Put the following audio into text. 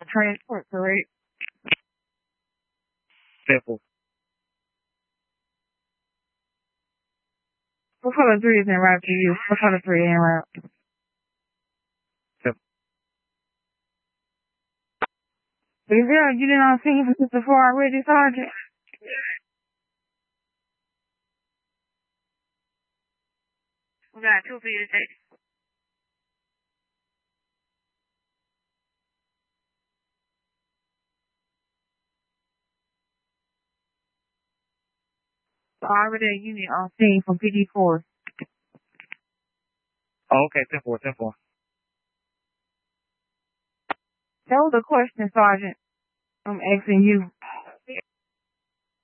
transport, correct? Simple. What color 3 is en route to you? What color 3 en route? Simple. Is there a unit on scene for Sister 4 already, Sergeant? We got 2 for you to take. Already a unit on scene from PD4. Oh, okay, 10-4. That was a question, Sergeant. I'm asking you.